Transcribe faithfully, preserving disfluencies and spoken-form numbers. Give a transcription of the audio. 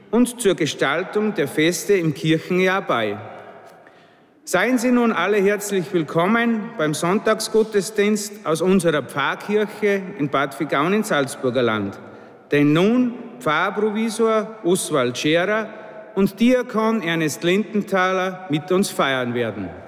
und zur Gestaltung der Feste im Kirchenjahr bei. Seien Sie nun alle herzlich willkommen beim Sonntagsgottesdienst aus unserer Pfarrkirche in Bad Vigaun in Salzburger Land, den nun Pfarrprovisor Oswald Scherer und Diakon Ernest Lindenthaler mit uns feiern werden.